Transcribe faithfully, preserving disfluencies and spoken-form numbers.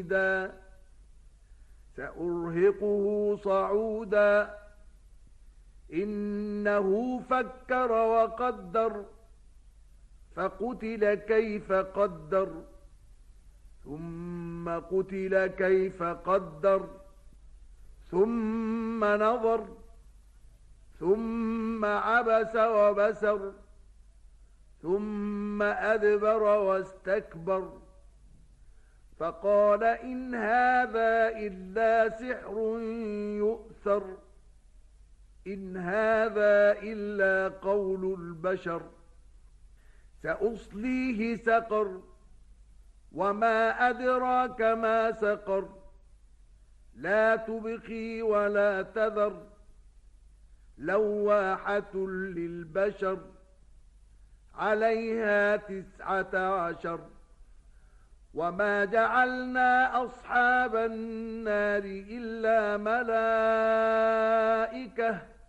سأرهقه صعودا إنه فكر وقدر فقتل كيف قدر ثم قتل كيف قدر ثم نظر ثم عبس وبسر ثم أدبر واستكبر فقال إن هذا إلا سحر يؤثر إن هذا إلا قول البشر سأصليه سقر وما أدراك ما سقر لا تبقي ولا تذر لواحة للبشر عليها تسعة عشر وما جعلنا أصحاب النار إلا ملائكة